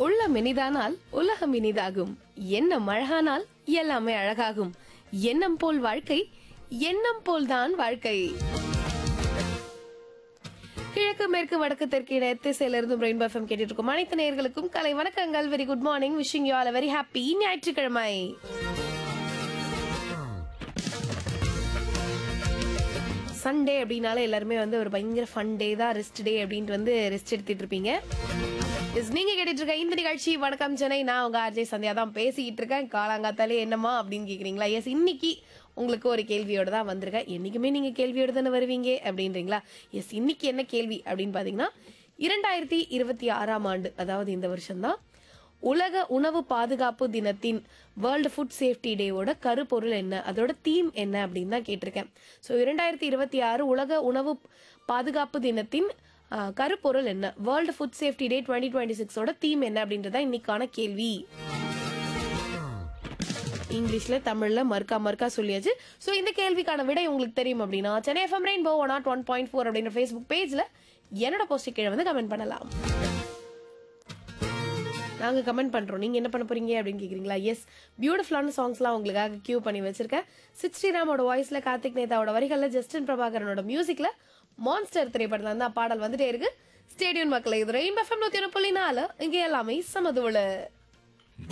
உள்ளம் இனிதானால் உலகம் இனிதாகும். எண்ணம் அழகானால் எல்லாமே அழகாகும். எண்ணம் போல் வாழ்க்கை, எண்ணம் போல்தான் வாழ்க்கை. கிழக்கு மேற்கு வடக்கு தெற்கு திசையில இருந்து ரெயின்போ எஃப்எம் கேட்டுட்டு இருக்கும் அனைத்து நேயர்களுக்கும் கலை வணக்கங்கள். Very good morning. Wishing you all a very happy ஞாயிற்றுக்கிழமை. சண்டே அப்படின்னால எல்லாருமே ஒரு பயங்கர ஃபன் டே தான், ரெஸ்ட் டே அப்படின்ட்டு ரெஸ்ட் எடுத்துட்டு இருப்பீங்க. நீங்க கேட்டுட்டு இருக்க இந்த நிகழ்ச்சி வணக்கம் சென்னை. நான் உங்க ஆர்ஜே சந்தியா தான் பேசிக்கிட்டு இருக்கேன். காலாங்காத்தாலே என்னமா அப்படின்னு கேக்குறீங்களா? எஸ், இன்னைக்கு உங்களுக்கு ஒரு கேள்வியோட தான் வந்திருக்கேன். என்னைக்குமே நீங்க கேள்வியோட தானே வருவீங்க அப்படின்றீங்களா? எஸ், இன்னைக்கு என்ன கேள்வி அப்படின்னு பாத்தீங்கன்னா, 2026ஆம் ஆண்டு, அதாவது இந்த வருஷம்தான், உலக உணவு பாதுகாப்பு தினத்தின் வேர்ல்டு ஃபுட் சேஃப்டி டேவோட கருப்பொருள் என்ன, அதோட தீம் என்ன அப்படின்னு தான் கேட்டிருக்கேன். ஸோ 2026 உலக உணவு பாதுகாப்பு தினத்தின் கருப்பொருள் என்ன, world food safety day 2026ஓட theme என்ன அப்படின்றத இன்னைக்கான கேள்வி. இங்கிலீஷ்ல தமிழ்ல மறுக்கா சொல்லியாச்சு. ஸோ இந்த கேள்விக்கான விடை உங்களுக்கு தெரியும் அப்படின்னா சென்னை எஃப்எம் ரெயின்போ 101.4 அப்படின்ற ஃபேஸ்புக் பேஜ்ல என்னோட போஸ்ட் கீழே கமெண்ட் பண்ணலாம். நாங்க கமெண்ட் பண்றோம், நீங்க என்ன பண்ண போறீங்க அப்படின்னு கேக்குறீங்களா? எஸ், பியூட்டிஃபுல்லான சாங்ஸ்லாம் உங்களுக்காக கியூ பண்ணி வச்சிருக்கேன். சித் ஸ்ரீராமோட வாய்ஸ்ல, கார்த்திக் நேதாவோட வரிகள்ல, ஜஸ்டின் பிரபாகரனோட மியூசிக்ல மான்ஸ்டர் திரைப்படத்துல தான் பாடல் வந்துட்டே இருக்கு. ஸ்டேடியம் மக்களை, இது ரெயின்போ எஃப்எம் 101.4, இங்க எல்லாமே சமதுல.